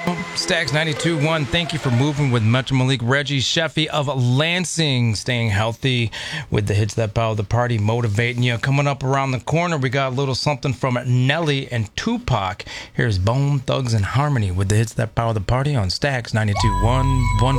Stax 92.1, thank you for moving with Metro Malik. Reggie Sheffy of Lansing, staying healthy with the hits that power the party, motivating you. Coming up around the corner, we got a little something from Nelly and Tupac. Here's Bone Thugs and Harmony with the hits that power the party on Stax 92.1.